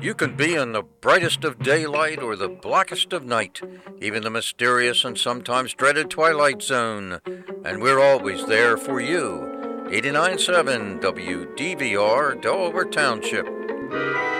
You can be in the brightest of daylight or the blackest of night, even the mysterious and sometimes dreaded Twilight Zone, and we're always there for you. 89.7 WDVR, Delaware Township.